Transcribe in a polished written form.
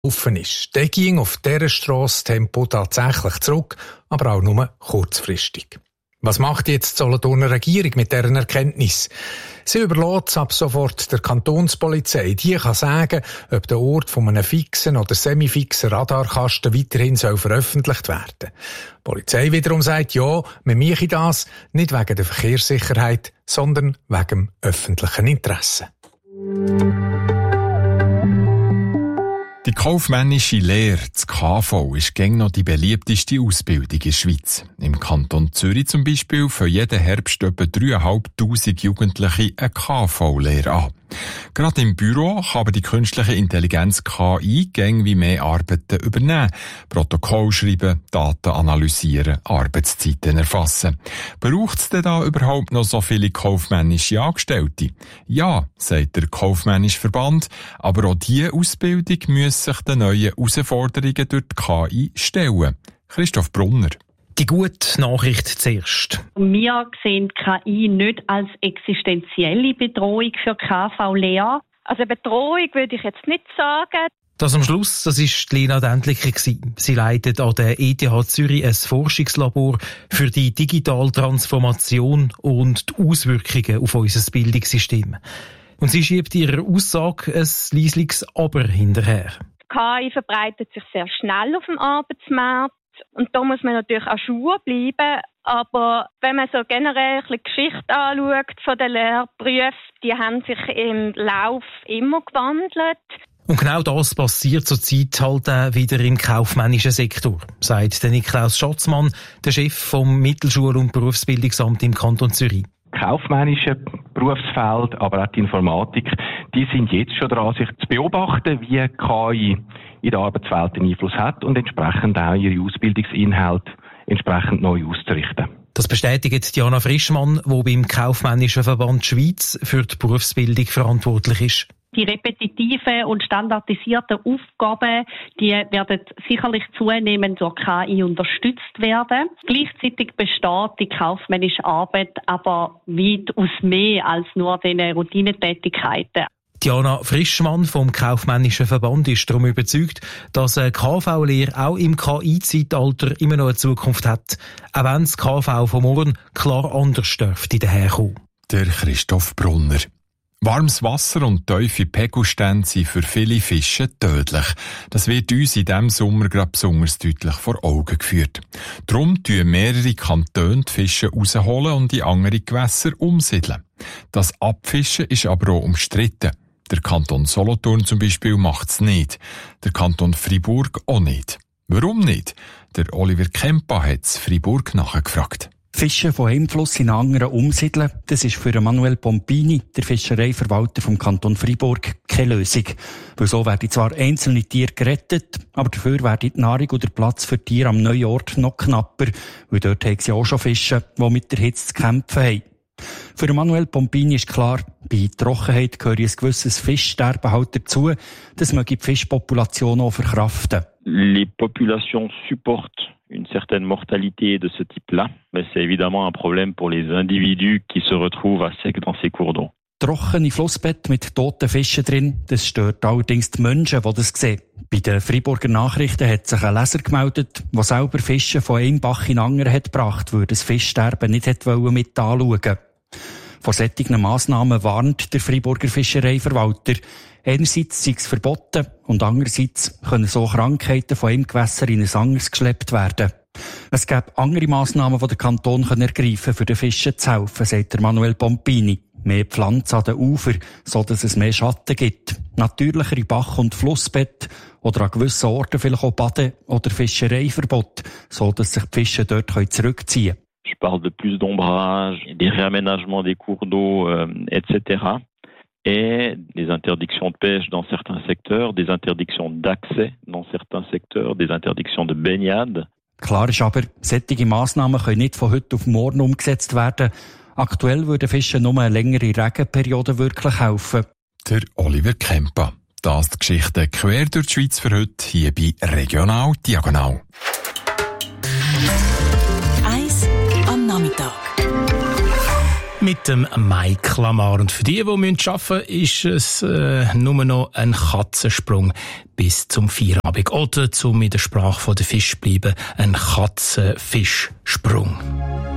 offen ist. Der ging auf dieser Strasse Tempo tatsächlich zurück, aber auch nur kurzfristig. Was macht jetzt die Solothurner Regierung mit deren Erkenntnis? Sie überlässt es ab sofort der Kantonspolizei. Die kann sagen, ob der Ort von einem fixen oder semifixen Radarkasten weiterhin veröffentlicht werden soll. Die Polizei wiederum sagt, ja, wir machen das nicht wegen der Verkehrssicherheit, sondern wegen dem öffentlichen Interesse. Die kaufmännische Lehre, das KV, ist gäng noch die beliebteste Ausbildung in der Schweiz. Im Kanton Zürich zum Beispiel für jeden Herbst etwa 3'500 Jugendliche eine KV-Lehre an. Gerade im Büro kann aber die künstliche Intelligenz KI gäng wie mehr Arbeiten übernehmen. Protokoll schreiben, Daten analysieren, Arbeitszeiten erfassen. Braucht es denn da überhaupt noch so viele kaufmännische Angestellte? Ja, sagt der Kaufmännische Verband, aber auch diese Ausbildung muss sich den neuen Herausforderungen durch die KI stellen. Christoph Brunner. Die gute Nachricht zuerst. Wir sehen KI nicht als existenzielle Bedrohung für KV-Lehrer. Also Bedrohung würde ich jetzt nicht sagen. Das am Schluss, das ist Lena Dendlicher. Sie leitet an der ETH Zürich ein Forschungslabor für die digitale Transformation und die Auswirkungen auf unser Bildungssystem. Und sie schiebt ihrer Aussage ein leisliches Aber hinterher. KI verbreitet sich sehr schnell auf dem Arbeitsmarkt. Und da muss man natürlich an Schuhe bleiben. Aber wenn man so generell ein bisschen Geschichte anschaut von den Lehrberufen, die haben sich im Lauf immer gewandelt. Und genau das passiert zurzeit halt auch wieder im kaufmännischen Sektor, sagt der Niklaus Schatzmann, der Chef vom Mittelschul- und Berufsbildungsamt im Kanton Zürich. Kaufmännische Berufsfeld, aber auch die Informatik, die sind jetzt schon dran, sich zu beobachten, wie KI in der Arbeitswelt einen Einfluss hat und entsprechend auch ihre Ausbildungsinhalte entsprechend neu auszurichten. Das bestätigt Diana Frischmann, die beim Kaufmännischen Verband Schweiz für die Berufsbildung verantwortlich ist. Die repetitiven und standardisierten Aufgaben, die werden sicherlich zunehmend durch KI unterstützt werden. Gleichzeitig besteht die kaufmännische Arbeit aber weitaus mehr als nur diese Routinetätigkeiten. Diana Frischmann vom Kaufmännischen Verband ist darum überzeugt, dass eine KV-Lehre auch im KI-Zeitalter immer noch eine Zukunft hat, auch wenn das KV von morgen klar anders dürfte daherkommen. Der Christoph Brunner. Warmes Wasser und tiefe Pegelstände sind für viele Fische tödlich. Das wird uns in diesem Sommer gerade besonders deutlich vor Augen geführt. Darum tun mehrere Kantone die Fische rausholen und in andere Gewässer umsiedeln. Das Abfischen ist aber auch umstritten. Der Kanton Solothurn zum Beispiel macht es nicht. Der Kanton Freiburg auch nicht. Warum nicht? Der Oliver Kempa hat es Freiburg nachgefragt. Fischen von einem Fluss in einen anderen umsiedeln, das ist für Manuel Pompini, der Fischereiverwalter vom Kanton Freiburg, keine Lösung. Weil so werden zwar einzelne Tiere gerettet, aber dafür werden die Nahrung und der Platz für Tiere am neuen Ort noch knapper, weil dort haben sie auch schon Fische, die mit der Hitze zu kämpfen haben. Für Manuel Pompini ist klar, bei Trockenheit gehört ein gewisses Fischsterben halt dazu, das möge die Fischpopulation auch verkraften. Les populations supportent une certaine mortalité de ce type-là, mais c'est évidemment un problème pour les individus qui se retrouvent à sec dans ces cours d'eau. Trockene Flussbett mit toten Fischen drin, das stört allerdings die Menschen, die das sehen. Bei den Freiburger Nachrichten hat sich ein Leser gemeldet, der selber Fische von einem Bach in den anderen hat gebracht, weil das Fischsterben nicht mit anschauen. Vor solchen Massnahmen warnt der Freiburger Fischereiverwalter. Einerseits sei es verboten und andererseits können so Krankheiten von einem Gewässer in ein anderes geschleppt werden. Es gäbe andere Massnahmen, die der Kanton ergreifen kann, für den Fischen zu helfen, sagt Manuel Pompini. Mehr Pflanzen an den Ufern, so dass es mehr Schatten gibt. Natürlichere Bach- und Flussbett oder an gewissen Orten vielleicht auch Bade- oder Fischereiverbot, so dass sich die Fische dort zurückziehen können. Je parle de plus d'ombrage, des réaménagements des cours d'eau, etc. Et des interdictions de pêche dans certains secteurs, des interdictions d'accès dans certains secteurs, des interdictions de baignade. Klar ist aber, solche Massnahmen können nicht von heute auf morgen umgesetzt werden. Aktuell würden Fischen nur eine längere Regenperiode wirklich helfen. Der Oliver Kempa. Das die Geschichte quer durch die Schweiz für heute, hier bei Regional Diagonal. Eis am Nachmittag. Mit dem Mike Lamar. Und für die arbeiten müssen, ist es nur noch ein Katzensprung bis zum Feierabend. Oder, zum in der Sprache der Fisch bleiben, ein Katzenfischsprung.